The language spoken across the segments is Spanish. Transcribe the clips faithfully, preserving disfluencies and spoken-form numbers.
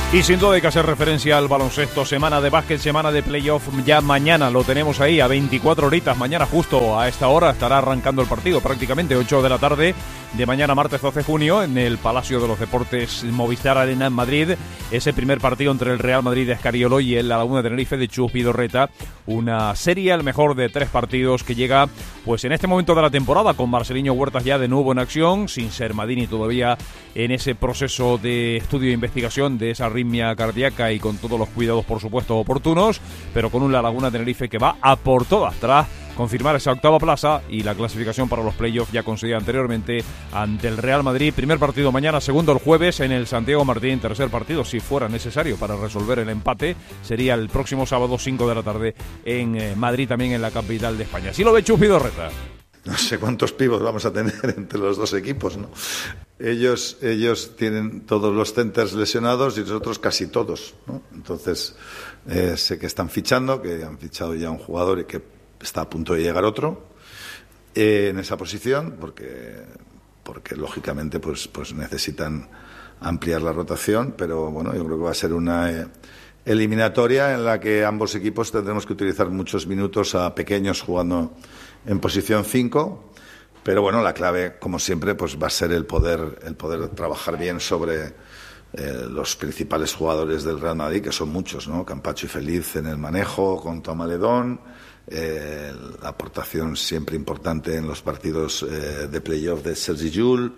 Y sin duda hay que hacer referencia al baloncesto, semana de básquet, semana de playoff, ya mañana lo tenemos ahí a veinticuatro horitas, mañana justo a esta hora estará arrancando el partido, prácticamente ocho de la tarde de mañana martes doce de junio en el Palacio de los Deportes Movistar Arena en Madrid, ese primer partido entre el Real Madrid de Escariolo y el La Laguna de Tenerife de Chus Vidorreta, una serie al mejor de tres partidos que llega pues en este momento de la temporada con Marceliño Huertas ya de nuevo en acción, sin ser Madini todavía en ese proceso de estudio e investigación de esa arritmia cardíaca y con todos los cuidados por supuesto oportunos, pero con un La Laguna Tenerife que va a por todas tras confirmar esa octava plaza y la clasificación para los playoffs ya conseguida anteriormente ante el Real Madrid. Primer partido mañana, segundo el jueves en el Santiago Martín, tercer partido si fuera necesario para resolver el empate sería el próximo sábado cinco de la tarde en eh, Madrid, también en la capital de España. Así lo ve Chus Vidorreta. No sé cuántos pivos vamos a tener entre los dos equipos, ¿no? Ellos, ellos tienen todos los centers lesionados y nosotros casi todos, ¿no? Entonces, eh, sé que están fichando, que han fichado ya un jugador y que está a punto de llegar otro eh, en esa posición, porque, porque lógicamente pues, pues necesitan ampliar la rotación, pero bueno, yo creo que va a ser una eh, eliminatoria en la que ambos equipos tendremos que utilizar muchos minutos a pequeños jugando en posición cinco, pero bueno, la clave, como siempre, pues va a ser el poder, el poder trabajar bien sobre eh, los principales jugadores del Real Madrid, que son muchos, ¿no? Campacho y Feliz en el manejo, con Tomás Ledón, eh, la aportación siempre importante en los partidos eh, de playoff de Sergi Llull,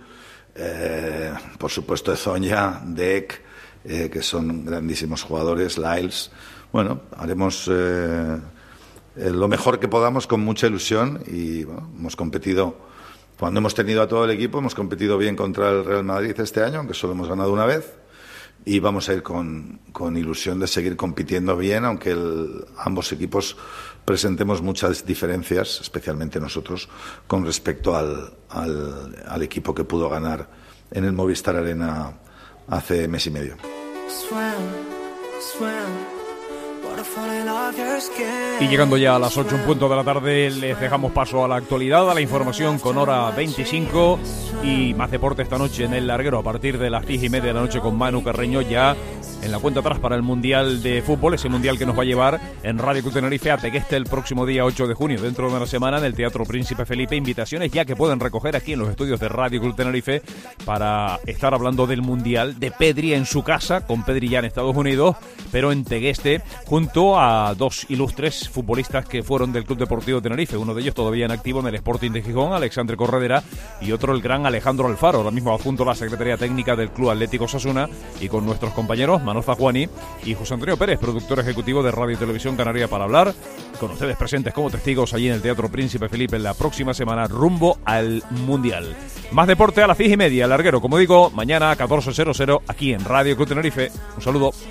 eh, por supuesto de Zonja, Dek, eh, que son grandísimos jugadores, Lyles. Bueno, haremos Eh, Eh, lo mejor que podamos con mucha ilusión y bueno, hemos competido, cuando hemos tenido a todo el equipo, hemos competido bien contra el Real Madrid este año, aunque solo hemos ganado una vez, y vamos a ir con, con ilusión de seguir compitiendo bien, aunque el, ambos equipos presentemos muchas diferencias, especialmente nosotros, con respecto al, al, al equipo que pudo ganar en el Movistar Arena hace mes y medio. Swim, swim. Y llegando ya a las ocho en punto de la tarde, les dejamos paso a la actualidad, a la información con hora veinticinco y más deporte esta noche en el larguero a partir de las diez y media de la noche con Manu Carreño ya en la cuenta atrás para el Mundial de Fútbol, ese Mundial que nos va a llevar en Radio Club Tenerife a Tegueste el próximo día ocho de junio, dentro de una semana en el Teatro Príncipe Felipe. Invitaciones ya que pueden recoger aquí en los estudios de Radio Club Tenerife para estar hablando del Mundial, de Pedri en su casa, con Pedri ya en Estados Unidos, pero en Tegueste, junto a dos ilustres futbolistas que fueron del Club Deportivo Tenerife, uno de ellos todavía en activo en el Sporting de Gijón, Alexandre Corredera, y otro el gran Alejandro Alfaro, ahora mismo adjunto a la Secretaría Técnica del Club Atlético Osasuna, y con nuestros compañeros Manuel Zajuani y José Antonio Pérez, productor ejecutivo de Radio y Televisión Canaria, para hablar con ustedes presentes como testigos allí en el Teatro Príncipe Felipe en la próxima semana rumbo al Mundial. Más deporte a las diez y media, larguero, como digo, mañana a catorce cero cero aquí en Radio Club Tenerife. Un saludo.